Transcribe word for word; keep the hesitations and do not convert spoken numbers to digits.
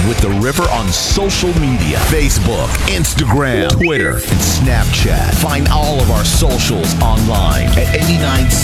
with The River on social media. Facebook, Instagram, Twitter, and Snapchat. Find all of our socials online at eighty-nine